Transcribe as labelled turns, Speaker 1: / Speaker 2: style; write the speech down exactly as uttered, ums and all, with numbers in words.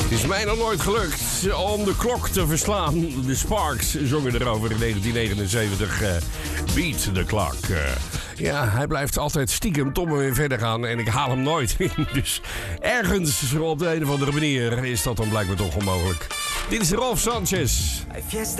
Speaker 1: Het is mij nog nooit gelukt om de klok te verslaan. De Sparks zongen erover in negentien negenenzeventig. Uh, beat the clock. Uh, ja, hij blijft altijd stiekem tom weer verder gaan en ik haal hem nooit in. Dus ergens op de een of andere manier is dat dan blijkbaar toch onmogelijk. Dit is Rolf Sanchez.